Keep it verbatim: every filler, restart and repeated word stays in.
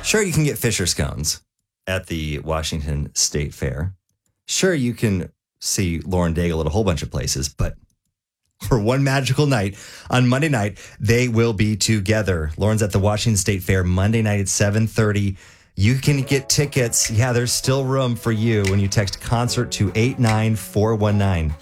Sure, you can get Fisher scones at the Washington State Fair. Sure, you can see Lauren Daigle at a whole bunch of places, but for one magical night on Monday night, they will be together. Lauren's at the Washington State Fair Monday night at seven thirty. You can get tickets. Yeah, there's still room for you when you text concert to eight nine four one nine.